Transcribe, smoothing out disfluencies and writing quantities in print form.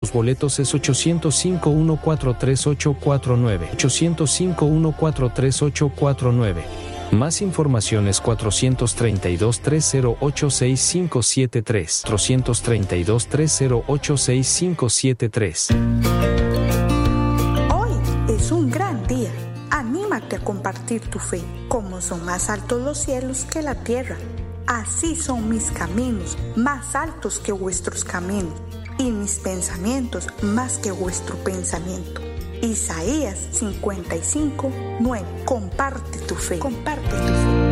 boletos es 805-143-849. 805-143-849. Más información es 432-308-6573. 432-308-6573. Hoy es un gran día. Anímate a compartir tu fe. Como son más altos los cielos que la tierra, así son mis caminos, más altos que vuestros caminos, y mis pensamientos más que vuestro pensamiento. Isaías 55:9. Comparte tu fe. Comparte tu fe.